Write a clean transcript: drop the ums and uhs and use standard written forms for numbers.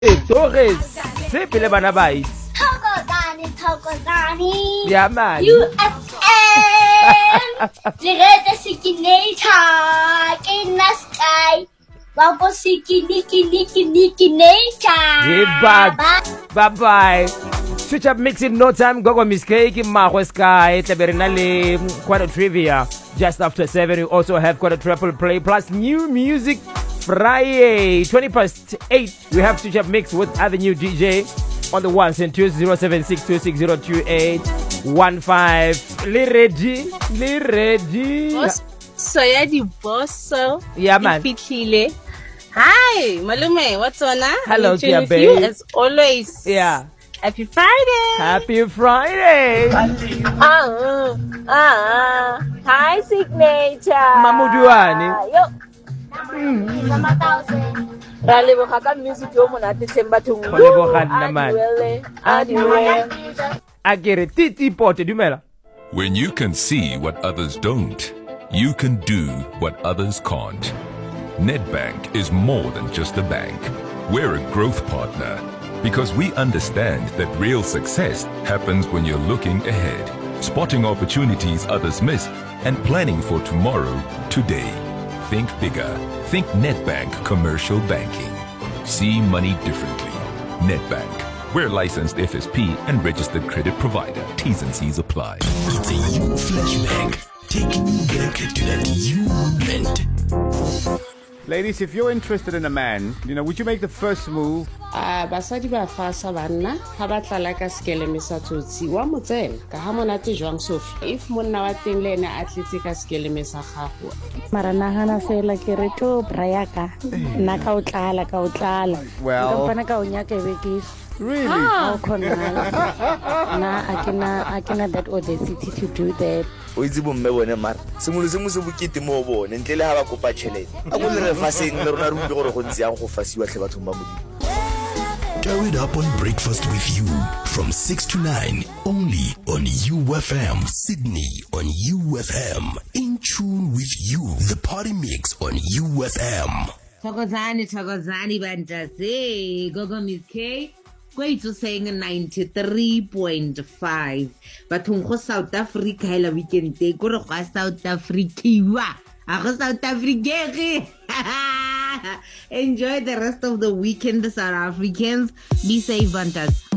Torres, sepele bana bais. Thokozani. Yeah, man. UFM. Lirete sikinator. Kina sky. Babo niki nature. Yeah, back. Bye-bye. Switch up mix in no time. Gogo Miss Cake, Mahwe Sky, Tabernale, quite a trivia. Just after 7, we also have quite a triple play plus new music Friday, 20:08. We have Switch Up Mix with other new DJ on the ones and twos, 07626022815. Li ready. So yeah, the boss. Yeah, man. Hi, Malume. What's on? Hello, dear babe. You as always. Yeah. Happy Friday. Happy Friday. Hi, Signature. Mamuduani. Yo. Raleboga ka music yo monate tleng bathong. Akere titi pote dumela. When you can see what others don't, you can do what others can't. Nedbank is more than just a bank. We're a growth partner because we understand that real success happens when you're looking ahead, spotting opportunities others miss, and planning for tomorrow today. Think bigger. Think Nedbank Commercial Banking. See money differently. Nedbank. We're licensed FSP and registered credit provider. T's and C's apply. It's a you flashback. Taking you back to that you moment. Ladies, if you're interested in a man, would you make the first move? Basadi ba fasa banna ha ba tla la ka skele mesa tsotsi wa motsena ka ha monate jwang Sophie if monna wa teng le ene a tletse ka skele mesa gago mara nagana fela ke re to brayaka nna ka o tlala Well, kompana ka o nyaka ebekisi really? How conal na akina that audacity to do that. O itse bomme bone mara sengwe le sengwe se bokete mo bone ntle le ha ba kopa tšhelete a go le re faseng le rona re utlwe gore go ntse yang go fasiwa tle bathong ba modimo. Stir it up on breakfast with you from 6 to 9 only on UFM Sydney on UFM in tune with you the party mix on UFM. Thokozani bantase Gogo Miss K Kwait saying 93.5 bathong go South Africa hela weekend te go re go South Africa go South Africa. Enjoy the rest of the weekend, South Africans. Be safe, Bantas.